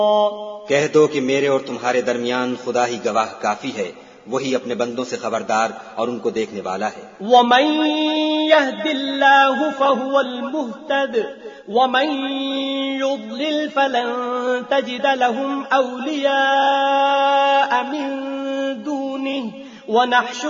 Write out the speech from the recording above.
कह दो कि मेरे और तुम्हारे दरमियान खुदा ही गवाह काफी है, वही अपने बंदों से खबरदार और उनको देखने वाला है। वमन यहदिल्लाहु फहुवल मुहतद वमन युद्लिल फलन तजिद लहुम औलिया मिन दूनिहि वनहशु